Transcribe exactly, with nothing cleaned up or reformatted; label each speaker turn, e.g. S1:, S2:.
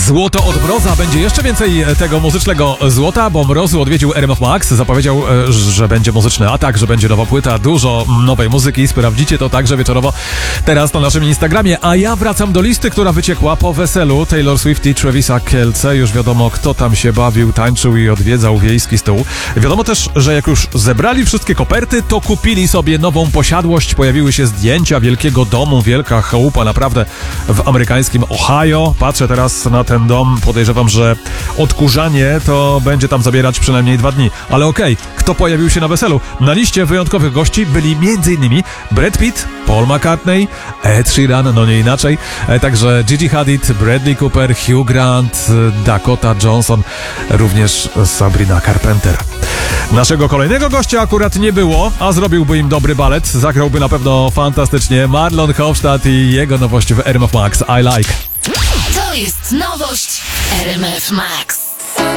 S1: Złoto od Mroza. Będzie jeszcze więcej tego muzycznego złota, bo Mrozu odwiedził R M F Max. Zapowiedział, że będzie muzyczny atak, że będzie nowa płyta, dużo nowej muzyki. Sprawdzicie to także wieczorowo teraz na naszym Instagramie. A ja wracam do listy, która wyciekła po weselu Taylor Swift i Travisa Kelce. Już wiadomo, kto tam się bawił, tańczył i odwiedzał wiejski stół. Wiadomo też, że jak już zebrali wszystkie koperty, to kupili sobie nową posiadłość. Pojawiły się zdjęcia wielkiego domu, wielka chałupa naprawdę w amerykańskim Ohio. Patrzę teraz na ten dom, podejrzewam, że odkurzanie to będzie tam zabierać przynajmniej dwa dni. Ale okej, okay, kto pojawił się na weselu? Na liście wyjątkowych gości byli m.in. Brad Pitt, Paul McCartney, Ed Sheeran, no nie inaczej, także Gigi Hadid, Bradley Cooper, Hugh Grant, Dakota Johnson, również Sabrina Carpenter. Naszego kolejnego gościa akurat nie było, a zrobiłby im dobry balet, zagrałby na pewno fantastycznie Marlon Hofstadt i jego nowość w R M F Max I Like.
S2: To jest nowość R M F Max.